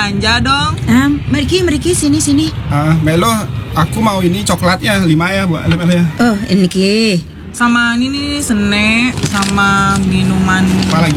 belanja dong. Mari sini. Melo, aku mau ini coklatnya 5 ya, Bu. Ya. Oh, ini Ki. Sama ini nih snack sama minuman. Apa lagi?